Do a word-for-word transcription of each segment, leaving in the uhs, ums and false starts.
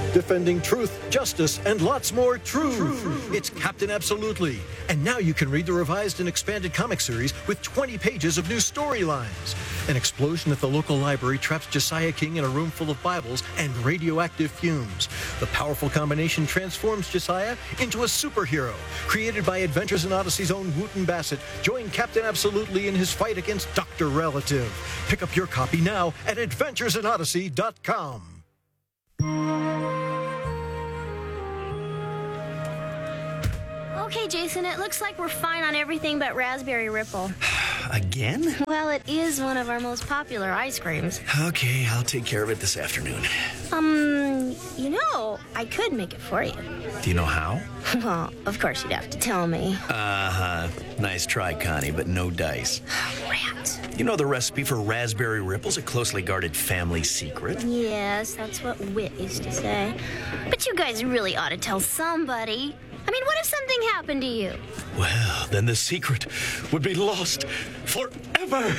defending truth, justice, and lots more true. true. It's Captain Absolutely. And now you can read the revised and expanded comic series with twenty pages of new storylines. An explosion at the local library traps Josiah King in a room full of Bibles and radioactive fumes. The powerful combination transforms Josiah into a superhero. Created by Adventures in Odyssey's own Wooten Bassett, join Captain Absolutely in his fight against Doctor Relative. Pick up your copy now at adventures in odyssey dot com. Okay, Jason, it looks like we're fine on everything but Raspberry Ripple. Again? Well, it is one of our most popular ice creams. Okay, I'll take care of it this afternoon. Um, you know, I could make it for you. Do you know how? Well, of course you'd have to tell me. Uh-huh. Nice try, Connie, but no dice. Rat. You know the recipe for Raspberry Ripple's a closely guarded family secret? Yes, that's what Wit used to say. But you guys really ought to tell somebody. I mean, what if something happened to you? Well, then the secret would be lost forever.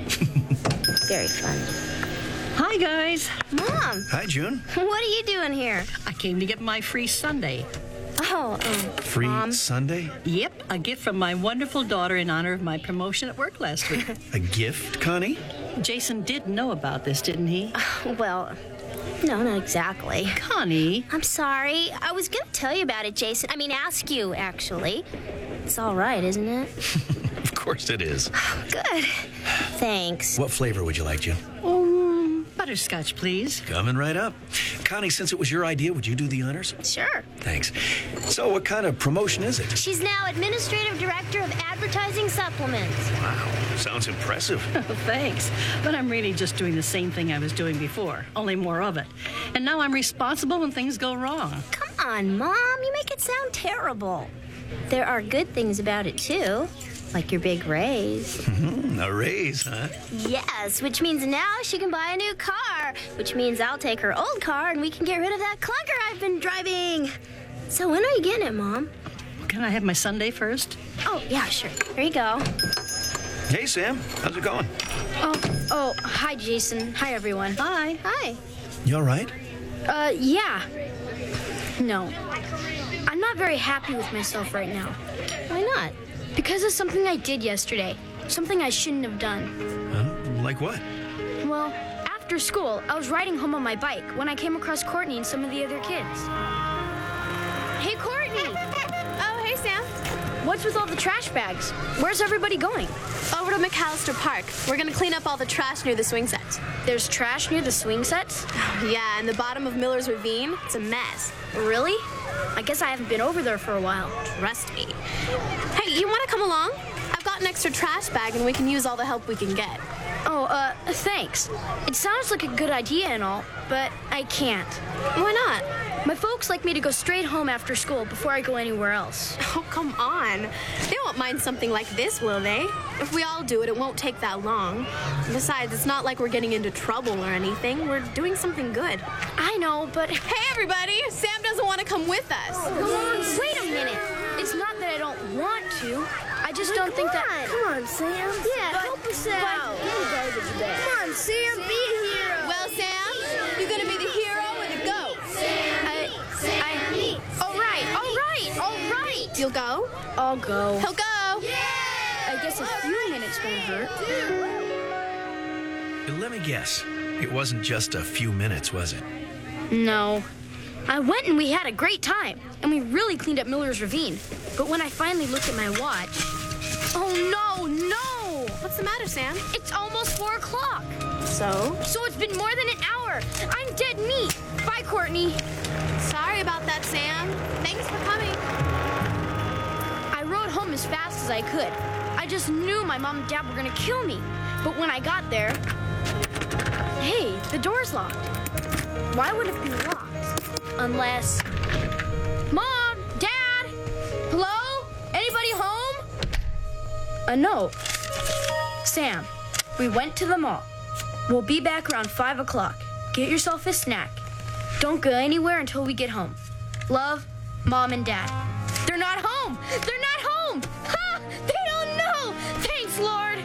Very fun. Hi, guys. Mom. Hi, June. What are you doing here? I came to get my free sundae. Oh, um, Free Mom. Sunday? Yep, a gift from my wonderful daughter in honor of my promotion at work last week. A gift, Connie? Jason did know about this, didn't he? Well, no, not exactly. Connie. I'm sorry. I was going to tell you about it, Jason. I mean, ask you, actually. It's all right, isn't it? Of course it is. Good. Thanks. What flavor would you like, June? Um, butterscotch, please. Coming right up. Connie, since it was your idea, would you do the honors? Sure. Thanks. So what kind of promotion is it? She's now Administrative Director of Advertising Supplements. Wow, sounds impressive. Thanks. But I'm really just doing the same thing I was doing before, only more of it. And now I'm responsible when things go wrong. Come on, Mom. You make it sound terrible. There are good things about it, too. Like your big raise. Mm-hmm, a raise, huh? Yes, which means now she can buy a new car. Which means I'll take her old car and we can get rid of that clunker I've been driving. So when are you getting it, Mom? Can I have my sundae first? Oh, yeah, sure. Here you go. Hey, Sam. How's it going? Oh, oh, hi, Jason. Hi, everyone. Hi. Hi. You all right? Uh, yeah. No. I'm not very happy with myself right now. Why not? Because of something I did yesterday. Something I shouldn't have done. Huh? Like what? Well, after school, I was riding home on my bike when I came across Courtney and some of the other kids. Hey, Courtney! Oh, hey, Sam. What's with all the trash bags? Where's everybody going? Over to McAllister Park. We're gonna clean up all the trash near the swing sets. There's trash near the swing sets? Yeah, and the bottom of Miller's Ravine, it's a mess. Really? I guess I haven't been over there for a while. Trust me. Hey, you wanna come along? I've got an extra trash bag and we can use all the help we can get. Oh, uh, thanks. It sounds like a good idea and all, but I can't. Why not? My folks like me to go straight home after school before I go anywhere else. Oh, come on. They won't mind something like this, will they? If we all do it, it won't take that long. Besides, it's not like we're getting into trouble or anything. We're doing something good. I know, but... Hey, everybody! Sam doesn't want to come with us. Come on, wait a minute. It's not that I don't want to. I just don't think that... Come on, Sam. Yeah, But- help us but- out. Come on, Sam, be a hero. Well, Sam, you're gonna be the hero or the goat? I... I... All right, all right, all right. You'll go? I'll go. He'll go. I guess a few minutes won't hurt. Let me guess. It wasn't just a few minutes, was it? No. I went and we had a great time, and we really cleaned up Miller's Ravine. But when I finally looked at my watch... Oh, no, no! What's the matter, Sam? It's almost four o'clock. So? So it's been more than an hour. I'm dead meat. Bye, Courtney. Sorry about that, Sam. Thanks for coming. I rode home as fast as I could. I just knew my mom and dad were gonna kill me. But when I got there... Hey, the door's locked. Why would it be locked? Unless... Mom! Dad! Hello? Anybody home? A note. Sam, we went to the mall. We'll be back around five o'clock. Get yourself a snack. Don't go anywhere until we get home. Love, Mom and Dad. They're not home! They're not home! Ha! They don't know! Thanks, Lord!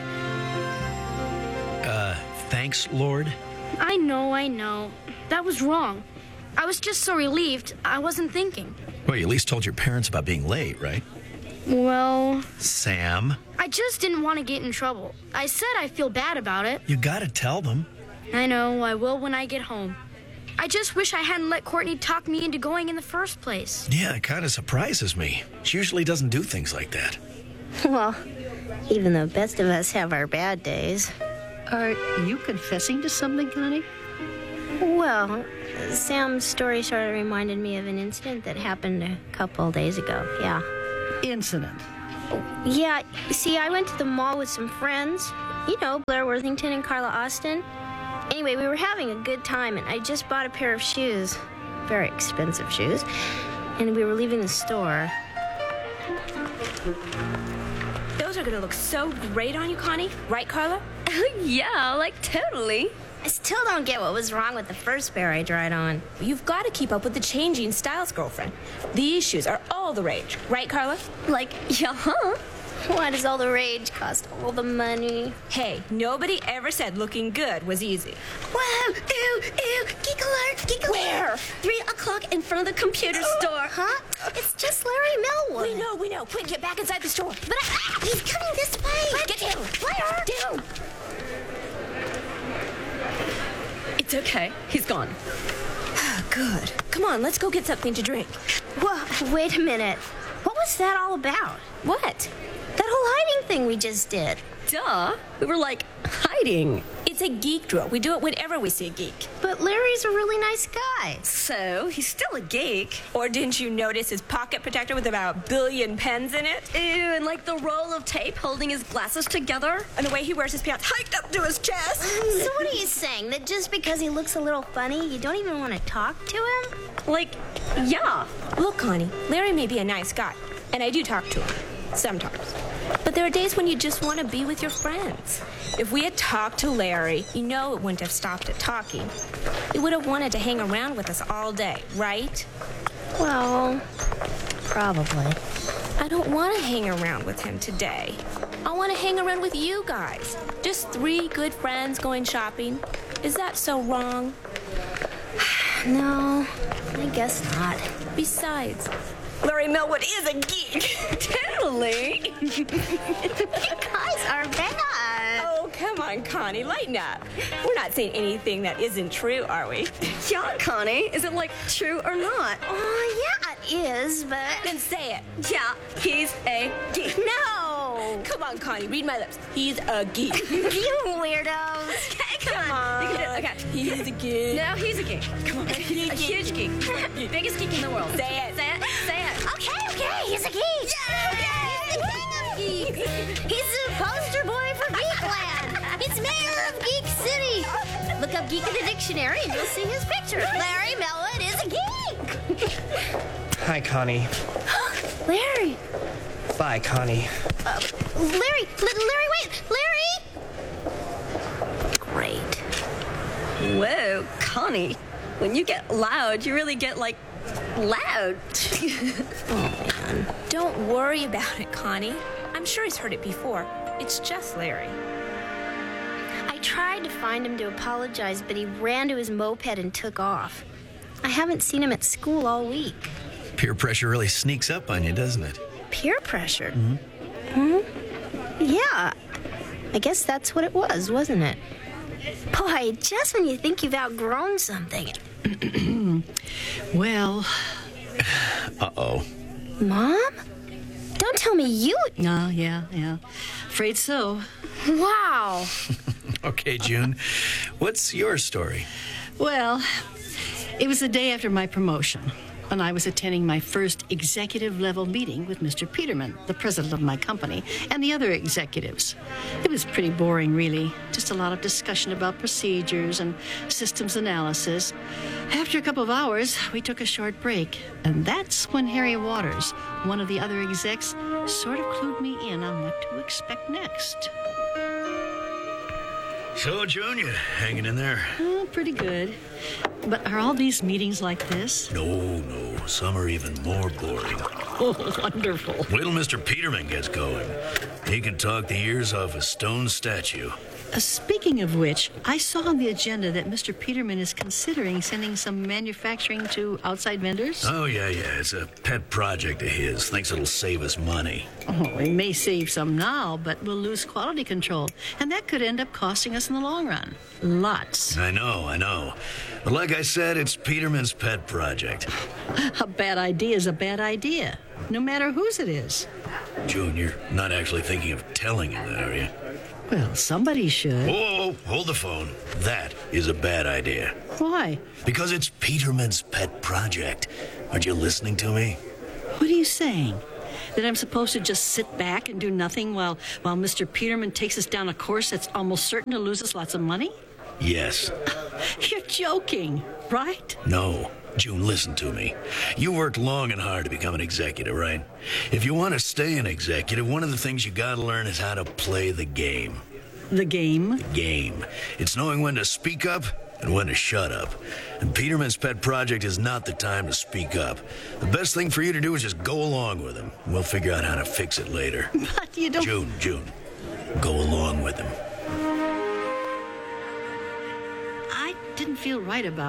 Uh, thanks, Lord. I know, I know. That was wrong. I was just so relieved, I wasn't thinking. Well, you at least told your parents about being late, right? Well, Sam, I just didn't want to get in trouble. I said I feel bad about it. you gotta tell them. I know, I will when I get home. I just wish I hadn't let Courtney talk me into going in the first place. Yeah, it kind of surprises me. She usually doesn't do things like that. Well, even the best of us have our bad days. Are you confessing to something, Connie? Well, Sam's story sort of reminded me of an incident that happened a couple days ago, yeah. Incident. Yeah, see, I went to the mall with some friends. You know, Blair Worthington and Carla Austin. Anyway, we were having a good time, and I just bought a pair of shoes. Very expensive shoes. And we were leaving the store. Those are gonna look so great on you, Connie. Right, Carla? Yeah, like totally. I still don't get what was wrong with the first pair I tried on. You've got to keep up with the changing styles, girlfriend. These shoes are all the rage. Right, Carla? Like, yeah, huh? Why does all the rage cost all the money? Hey, nobody ever said looking good was easy. Wow, ew, ew, geek alert, geek alert. Where? Three o'clock in front of the computer store. Huh? It's just Larry Melwood. We know, we know. Quick, get back inside the store. But I, he's coming this way. Get down. Blair! Down. It's okay. He's gone. Good. Come on, let's go get something to drink. Well, wait a minute. What was that all about? What? That whole hiding thing we just did. Duh. We were like hiding. It's a geek drill. We do it whenever we see a geek. But Larry's a really nice guy. So, he's still a geek. Or didn't you notice his pocket protector with about a billion pens in it? Ew, and like the roll of tape holding his glasses together. And the way he wears his pants hiked up to his chest. So what are you saying? That just because he looks a little funny, you don't even want to talk to him? Like, yeah. Look, Connie, Larry may be a nice guy, and I do talk to him. Sometimes. But there are days when you just want to be with your friends. If we had talked to Larry, you know it wouldn't have stopped at talking. He would have wanted to hang around with us all day, right? Well, probably. I don't want to hang around with him today. I want to hang around with you guys. Just three good friends going shopping. Is that so wrong? No, I guess not. Besides, Larry Melwood is a geek. Totally. You guys are bad. Oh, come on, Connie, lighten up. We're not saying anything that isn't true, are we? Yeah, Connie. Is it like true or not? Oh, yeah, it is, but... Then say it. Yeah, he's a geek. No! Come on, Connie, read my lips. He's a geek. You weirdos. Okay, come, Come on. on. You can do it. Okay. He's a geek. No, he's a geek. Come on. A huge geek. Biggest geek in the world. Say it. Say it. Say it. Okay, okay, he's a geek. Yeah, He's the king of geeks. He's the poster boy for Geekland. He's mayor of Geek City. Look up geek in the dictionary and you'll see his picture. Larry Melwood is a geek. Hi, Connie. Larry. Bye, Connie. Uh, Larry, L- Larry, wait, Larry. Great. Whoa, Connie. When you get loud, you really get like loud. Oh, man. Don't worry about it, Connie. I'm sure he's heard it before. It's just Larry. I tried to find him to apologize, but he ran to his moped and took off. I haven't seen him at school all week. Peer pressure really sneaks up on you, doesn't it? Peer pressure? Mm-hmm. Hmm? Yeah. I guess that's what it was, wasn't it? Boy, just when you think you've outgrown something. Well, Uh-oh. Mom? Don't tell me you... no, yeah, yeah. Afraid so. Wow. Okay, June. What's your story? Well, it was the day after my promotion, and I was attending my first executive level meeting with Mister Peterman, the president of my company, and the other executives. It was pretty boring, really. Just a lot of discussion about procedures and systems analysis. After a couple of hours, we took a short break, and that's when Harry Waters, one of the other execs, sort of clued me in on what to expect next. So, June, you hanging in there? Oh, pretty good. But are all these meetings like this? No, no. Some are even more boring. Oh, wonderful. Wait till Mister Peterman gets going. He can talk the ears off a stone statue. Uh, speaking of which, I saw on the agenda that Mister Peterman is considering sending some manufacturing to outside vendors. Oh, yeah, yeah. It's a pet project of his. Thinks it'll save us money. Oh, we may save some now, but we'll lose quality control. And that could end up costing us in the long run. Lots. I know, I know. But like I said, it's Peterman's pet project. A bad idea is a bad idea, no matter whose it is. June, you're not actually thinking of telling him that, are you? Well, somebody should. Whoa, whoa, whoa, hold the phone. That is a bad idea. Why? Because it's Peterman's pet project. Aren't you listening to me? What are you saying? That I'm supposed to just sit back and do nothing while, while Mister Peterman takes us down a course that's almost certain to lose us lots of money? Yes. You're joking, right? No. June, listen to me. You worked long and hard to become an executive, right? If you want to stay an executive, one of the things you gotta learn is how to play the game. The game? The game. It's knowing when to speak up and when to shut up. And Peterman's pet project is not the time to speak up. The best thing for you to do is just go along with him. We'll figure out how to fix it later. But you don't... June, June, go along with him. I didn't feel right about